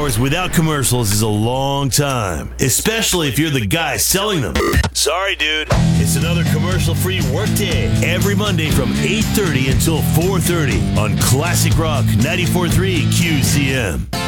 hours without commercials is a long time, especially if you're the guy selling them. Sorry, dude. It's another commercial-free workday every Monday from 8:30 until 4:30 on Classic Rock 94.3 QCM.